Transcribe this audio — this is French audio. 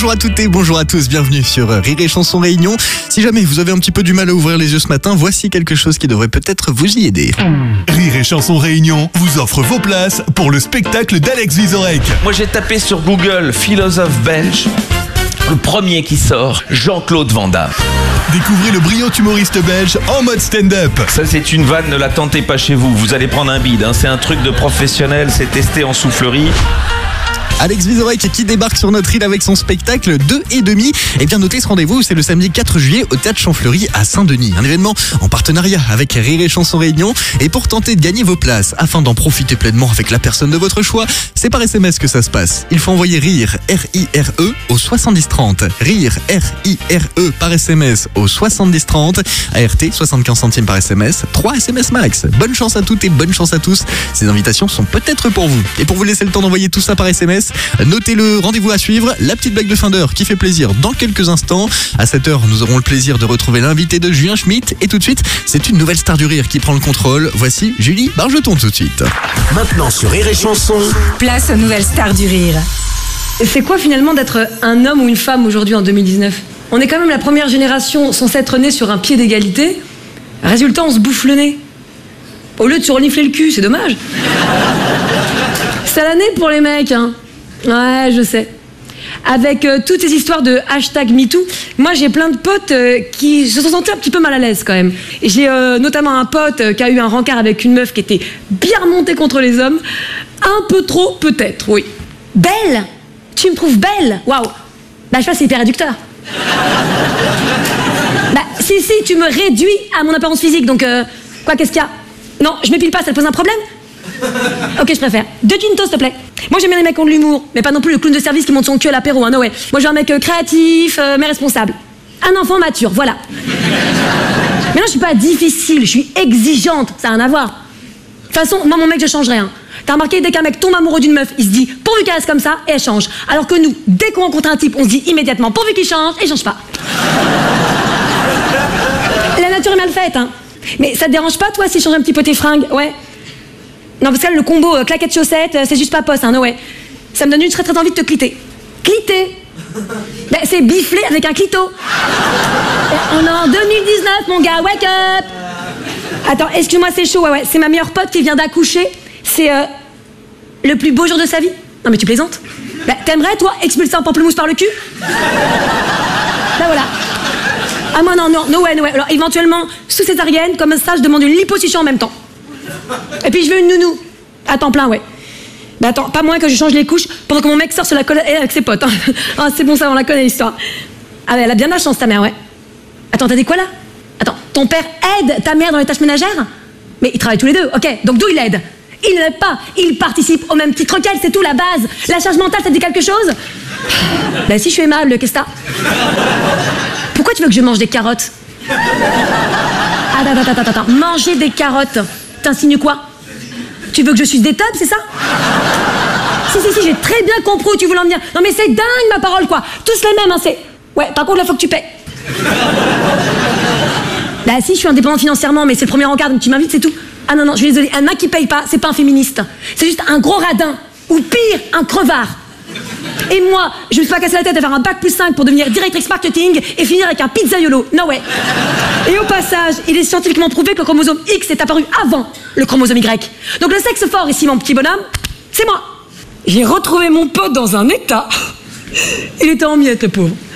Bonjour à toutes et bonjour à tous, bienvenue sur Rire et Chanson Réunion. Si jamais vous avez un petit peu du mal à ouvrir les yeux ce matin, voici quelque chose qui devrait peut-être vous y aider. Rire et Chanson Réunion vous offre vos places pour le spectacle d'Alex Vizorek. Moi j'ai tapé sur Google philosophe belge. Le premier qui sort, Jean-Claude Van Damme. Découvrez le brillant humoriste belge en mode stand-up. Ça c'est une vanne, ne la tentez pas chez vous. Vous allez prendre un bide, hein. C'est un truc de professionnel, c'est testé en soufflerie. Alex Vizorek qui débarque sur notre île avec son spectacle 2,5. Et bien notez ce rendez-vous, c'est le samedi 4 juillet au Théâtre Champfleury à Saint-Denis. Un événement en partenariat avec Rire et Chanson Réunion. Et pour tenter de gagner vos places, afin d'en profiter pleinement avec la personne de votre choix, c'est par SMS que ça se passe. Il faut envoyer RIRE, R-I-R-E, au 7030. RIRE, R-I-R-E par SMS au 7030. ART, 75 centimes par SMS, 3 SMS max. Bonne chance à toutes et bonne chance à tous. Ces invitations sont peut-être pour vous. Et pour vous laisser le temps d'envoyer tout ça par SMS, notez le rendez-vous à suivre, la petite blague de fin d'heure qui fait plaisir dans quelques instants. À 7h, nous aurons le plaisir de retrouver l'invité de Julien Schmitt. Et tout de suite, c'est une nouvelle star du rire qui prend le contrôle. Voici Julie Bargeton tout de suite. Maintenant sur Rire et Chanson. Place aux nouvelles stars du rire. C'est quoi finalement d'être un homme ou une femme aujourd'hui en 2019 ? On est quand même la première génération censée être née sur un pied d'égalité. Résultat, on se bouffe le nez. Au lieu de se renifler le cul, c'est dommage. C'est l'année pour les mecs, hein. Ouais, je sais. Avec toutes ces histoires de #MeToo, moi j'ai plein de potes qui se sont sentis un petit peu mal à l'aise quand même. Et j'ai notamment un pote qui a eu un rencard avec une meuf qui était bien remontée contre les hommes. Un peu trop peut-être, oui. Belle ? Tu me trouves belle ? Waouh. Bah je sais pas, c'est hyper réducteur. Bah si, tu me réduis à mon apparence physique, donc quoi, qu'est-ce qu'il y a ? Non, je m'épile pas, ça te pose un problème ? Ok, je préfère. 2 gintos, s'il te plaît. Moi, j'aime bien les mecs qui ont de l'humour, mais pas non plus le clown de service qui monte son cul à l'apéro, hein, no way. Moi, je veux un mec créatif, mais responsable. Un enfant mature, voilà. Mais non, je suis pas difficile, je suis exigeante, ça n'a rien à voir. De toute façon, moi, mon mec, je changerai, hein. T'as remarqué, dès qu'un mec tombe amoureux d'une meuf, il se dit pourvu qu'elle reste comme ça, et elle change. Alors que nous, dès qu'on rencontre un type, on se dit immédiatement pourvu qu'il change, et il change pas. La nature est mal faite, hein. Mais ça te dérange pas, toi, si je change un petit peu tes fringues ? Ouais. Non, parce que là, le combo claquette chaussette, c'est juste pas poste, hein, no way. Ça me donne une très très envie de te cliter. Cliter ? Ben, c'est bifler avec un clito. On est en 2019, mon gars, wake up. Attends, excuse-moi, c'est chaud, ouais. C'est ma meilleure pote qui vient d'accoucher. C'est le plus beau jour de sa vie. Non, mais tu plaisantes ? Ben, t'aimerais, toi, expulser un pamplemousse par le cul ? Ben voilà. Ah, moi, non, no way. Alors, éventuellement, sous césarienne, comme ça, je demande une liposuction en même temps. Et puis je veux une nounou. À temps plein, ouais. Bah attends, pas moins que je change les couches pendant que mon mec sort sur la colle avec ses potes. Hein. Ah, c'est bon, ça, on la connaît, l'histoire. Ah ouais, elle a bien de la chance, ta mère, ouais. Attends, t'as dit quoi, là ? Attends, ton père aide ta mère dans les tâches ménagères ? Mais ils travaillent tous les deux, ok. Donc d'où il aide ? Il n'aide pas. Il participe au même titre qu'elle, c'est tout, la base. La charge mentale, ça te dit quelque chose ? Bah si je suis aimable, qu'est-ce que t'as ? Pourquoi tu veux que je mange des carottes ? Attends. Manger des carottes. T'insinues quoi ? Tu veux que je suce des tubs, c'est ça ? Si, j'ai très bien compris où tu voulais en venir. Non mais c'est dingue ma parole, quoi. Tous les mêmes, hein, c'est... Ouais, par contre là faut que tu paies. Bah si, je suis indépendante financièrement, mais c'est le premier encart, donc tu m'invites, c'est tout. Ah non, je suis désolée, un mec qui paye pas, c'est pas un féministe. C'est juste un gros radin. Ou pire, un crevard. Et moi, je me suis pas cassé la tête à faire un bac+5 pour devenir directrice marketing et finir avec un pizzaiolo. No way. Et au passage, il est scientifiquement prouvé que le chromosome X est apparu avant le chromosome Y. Donc le sexe fort ici, mon petit bonhomme, c'est moi. J'ai retrouvé mon pote dans un état. Il était en miettes, le pauvre.